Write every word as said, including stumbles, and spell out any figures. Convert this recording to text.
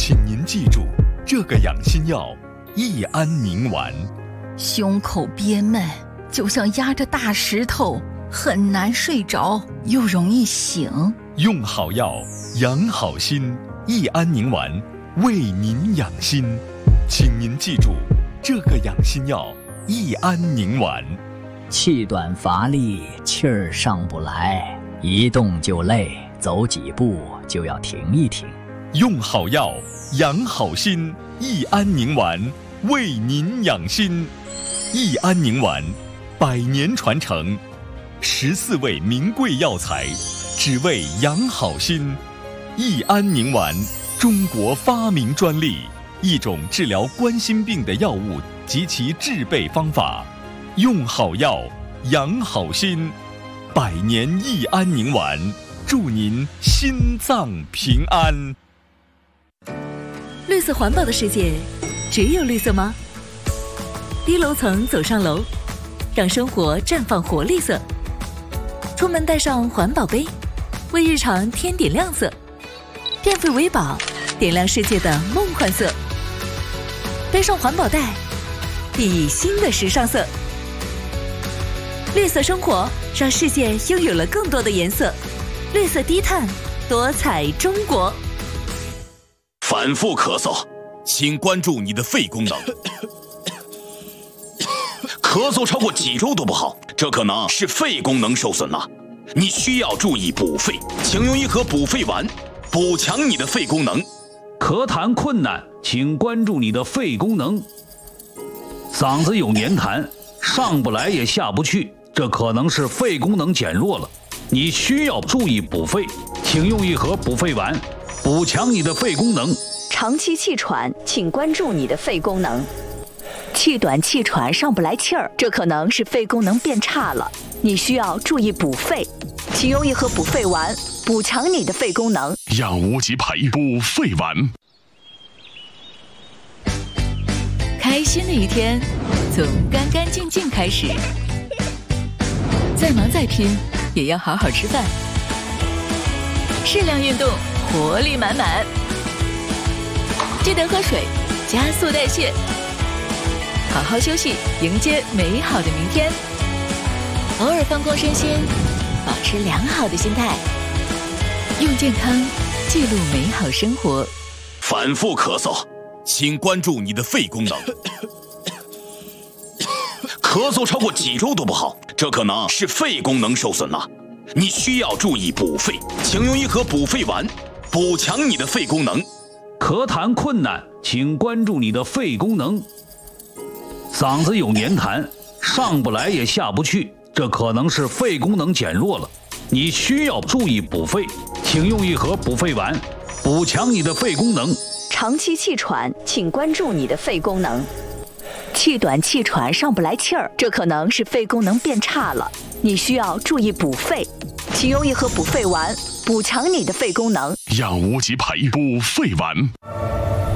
请您记住这个养心药益安宁丸。 胸口憋闷，就像压着大石头，很难睡着，又容易醒。 用好药，养好心，益安宁丸为您养心。请您记住这个养心药益安宁丸。 气短乏力，气儿上不来，一动就累，走几步就要停一停。 用好药，养好心，益安宁丸为您养心。益安宁丸，百年传承，十四味名贵药材，只为养好心。益安宁丸，中国发明专利，一种治疗冠心病的药物及其制备方法。用好药，养好心，百年益安宁丸，祝您心脏平安。 绿色环保的世界，只有绿色吗？低楼层走上楼，让生活绽放活力色。出门带上环保杯，为日常添点亮色。电费为宝，点亮世界的梦幻色。背上环保袋，熠熠新的时尚色。绿色生活，让世界拥有了更多的颜色。绿色低碳，多彩中国。 反复咳嗽，请关注你的肺功能。咳嗽超过几周都不好，这可能是肺功能受损了。你需要注意补肺，请用一盒补肺丸，补强你的肺功能。 咳痰困难，请关注你的肺功能。嗓子有黏痰，上不来也下不去，这可能是肺功能减弱了。你需要注意补肺，请用一盒补肺丸，补强你的肺功能。 长期气喘，请关注你的肺功能。气短气喘上不来气儿，这可能是肺功能变差了。你需要注意补肺，请用一盒补肺丸，补强你的肺功能。 药物及培补肺丸。 开心的一天，从干干净净开始。再忙再拼，也要好好吃饭。适量运动，活力满满。记得喝水，加速代谢。好好休息，迎接美好的明天。偶尔放空身心，保持良好的心态。用健康记录美好生活。 反复咳嗽，请关注你的肺功能。咳嗽超过几周都不好，这可能是肺功能受损了。你需要注意补肺，请用一盒补肺丸，补强你的肺功能。 咳痰困难，请关注你的肺功能。嗓子有黏痰，上不来也下不去，这可能是肺功能减弱了。你需要注意补肺，请用一盒补肺丸，补强你的肺功能。 长期气喘，请关注你的肺功能。气短气喘上不来气儿，这可能是肺功能变差了。你需要注意补肺，请用一盒补肺丸，补强你的肺功能。 药物及培补肺丸。